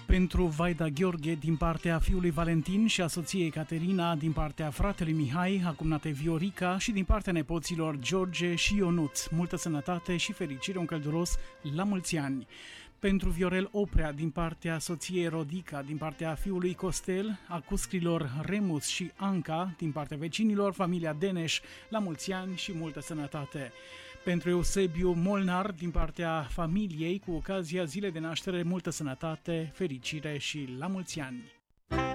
Pentru Vaida Gheorghe din partea fiului Valentin și a soției Caterina, din partea fratelui Mihai, acumnate Viorica și din partea nepoților George și Ionuț. Multă sănătate și fericire, un călduros la mulți ani. Pentru Viorel Oprea din partea soției Rodica, din partea fiului Costel, a cuscrilor Remus și Anca, din partea vecinilor, familia Deneș, la mulți ani și multă sănătate. Pentru Eusebiu Molnar, din partea familiei, cu ocazia zilei de naștere, multă sănătate, fericire și la mulți ani.